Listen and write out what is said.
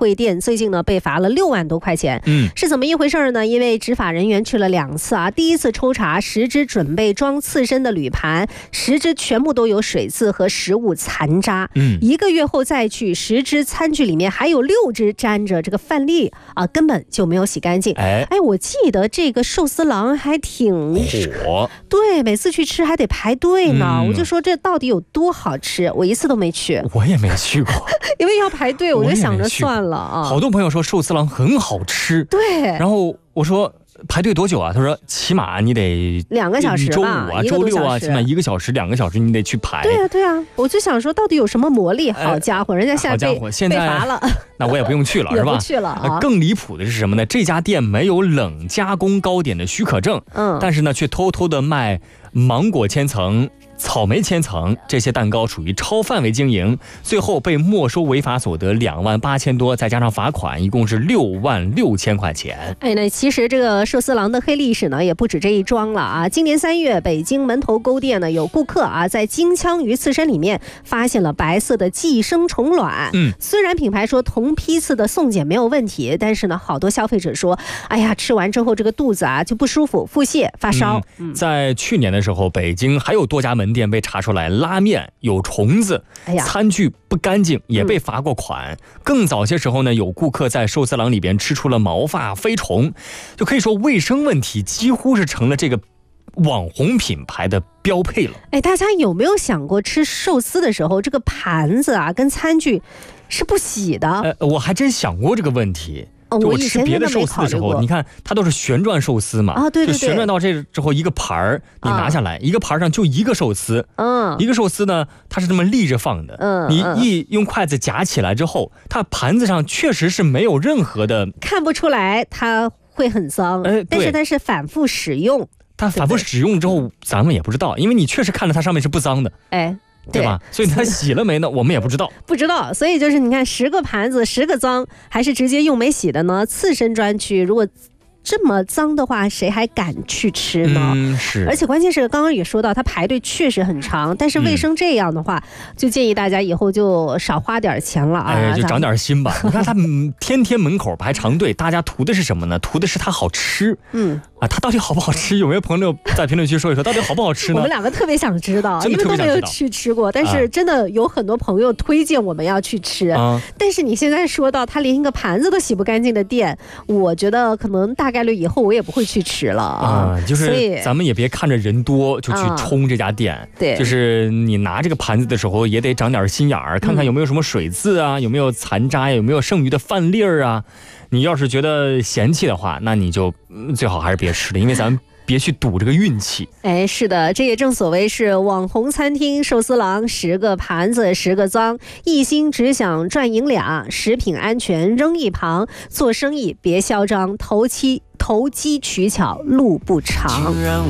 汇店最近呢被罚了6万多块钱。是怎么一回事呢？因为执法人员去了2次啊，第一次抽查10只准备装刺身的铝盘，10只全部都有水渍和食物残渣。1个月后再去，10只餐具里面还有6只沾着这个饭粒啊，根本就没有洗干净。我记得这个寿司郎还挺火， 对，每次去吃还得排队呢。我就说这到底有多好吃，我一次都没去。 我也没去过， 因为要排队，我就想着算了啊。 好多朋友说寿司郎很好吃， 对。 然后我说排队多久啊？他说起码你得 2个小时吧， 周5啊、周6啊，起码1个小时、2个小时你得去排。 对啊，我就想说到底有什么魔力？好家伙，人家现在被罚了， 那我也不用去了，是吧？ 也不去了啊。 更离谱的是什么呢？这家店没有冷加工糕点的许可证，但是呢，却偷偷的卖芒果千层、草莓千层这些蛋糕，属于超范围经营，最后被没收违法所得2万8千多，再加上罚款，一共是6万6千块钱。 那其实这个寿司郎的黑历史呢，也不止这一桩了啊。今年3月，北京门头沟店呢有顾客啊，在金枪鱼刺身里面发现了白色的寄生虫卵。虽然品牌说同批次的送检没有问题，但是呢，好多消费者说，哎呀，吃完之后这个肚子啊就不舒服、腹泻、发烧。 在去年的时候，北京还有多家门店被查出来拉面有虫子，餐具不干净，也被罚过款。更早些时候呢，有顾客在寿司郎里边吃出了毛发飞虫，就可以说卫生问题几乎是成了这个网红品牌的标配了。 大家有没有想过，吃寿司的时候这个盘子啊跟餐具是不洗的？ 我还真想过这个问题。就我吃别的寿司的时候，你看它都是旋转寿司嘛， 对， 就旋转到这之后，一个盘儿你拿下来，一个盘上就一个寿司，一个寿司呢，它是这么立着放的，你一用筷子夹起来之后，它盘子上确实是没有任何的， 看不出来它会很脏，但是它是反复使用， 它反复使用之后，咱们也不知道，因为你确实看着它上面是不脏的，对吧？所以它洗了没呢？我们也不知道， 所以就是你看，10个盘子10个脏，还是直接用没洗的呢？刺身专区如果这么脏的话，谁还敢去吃呢？ 是。 而且关键是刚刚也说到，它排队确实很长，但是卫生这样的话，就建议大家以后就少花点钱了啊， 就长点心吧。你看他天天门口排长队，大家图的是什么呢？图的是它好吃。它到底好不好吃？有没有朋友在评论区说一说，到底好不好吃呢？ 我们2个特别想知道，因为都没有去吃过，但是真的有很多朋友推荐我们要去吃。但是你现在说到他连一个盘子都洗不干净的店，我觉得可能大概率以后我也不会去吃了啊。 就是咱们也别看着人多就去冲这家店， 对， 就是你拿这个盘子的时候也得长点心眼儿，看看有没有什么水渍啊，有没有残渣呀，有没有剩余的饭粒儿啊。你要是觉得嫌弃的话，那你就最好还是别吃了，因为咱们别去赌这个运气。 是的，这也正所谓是网红餐厅寿司郎，10个盘子10个脏，一心只想赚银两，食品安全扔一旁，做生意别嚣张，投机取巧路不长。